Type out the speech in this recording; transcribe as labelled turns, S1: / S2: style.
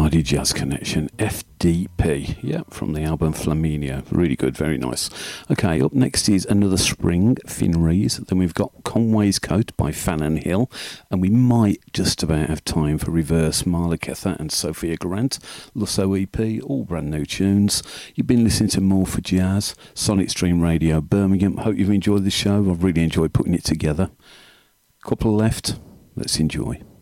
S1: Friday Jazz Connection, FDP, yeah, from the album Flaminio. Really good, very nice. Okay, up next is Another Spring, Finrees. Then we've got Conway's Coat by Fannin Hill, and we might just about have time for Reverse, Marla Kether and Sophia Grant, Lusso EP, all brand new tunes. You've been listening to More for Jazz, Sonic Stream Radio Birmingham. Hope you've enjoyed the show. I've really enjoyed putting it together. Couple left, let's enjoy.